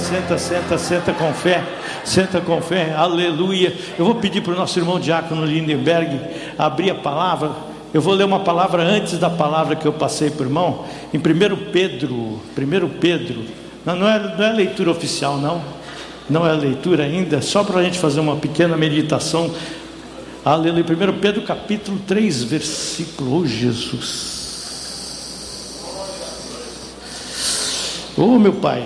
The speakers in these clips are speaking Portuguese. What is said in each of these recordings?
senta com fé, senta com fé, aleluia. Eu vou pedir para o nosso irmão Diácono Lindenberg abrir a palavra. Eu vou ler uma palavra antes da palavra que eu passei para o irmão, em 1 Pedro, não é leitura oficial não é leitura ainda, só para a gente fazer uma pequena meditação, aleluia. 1 Pedro capítulo 3, versículo, oh Jesus, oh meu Pai,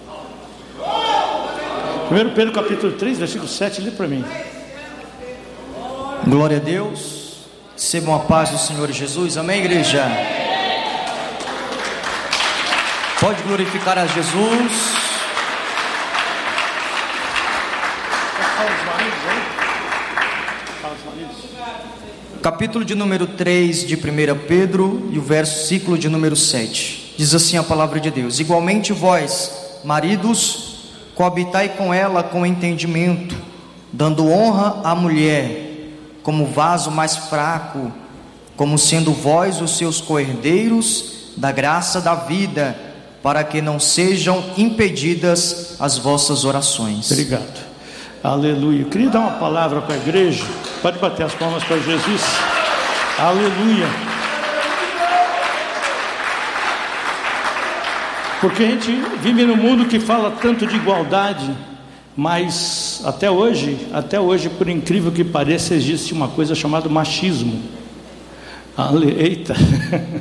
1 Pedro capítulo 3, versículo 7, lê para mim. Glória a Deus, recebam a paz do Senhor Jesus, amém, igreja? Pode glorificar a Jesus. Capítulo de número 3 de 1 Pedro e o versículo de número 7, diz assim a palavra de Deus: igualmente vós, maridos, coabitai com ela com entendimento, dando honra à mulher, como vaso mais fraco, como sendo vós os seus co-herdeiros da graça da vida, para que não sejam impedidas as vossas orações. Obrigado, aleluia. Eu queria dar uma palavra para a igreja. Pode bater as palmas para Jesus, aleluia. Porque a gente vive num mundo que fala tanto de igualdade, mas até hoje, por incrível que pareça, existe uma coisa chamada machismo. Eita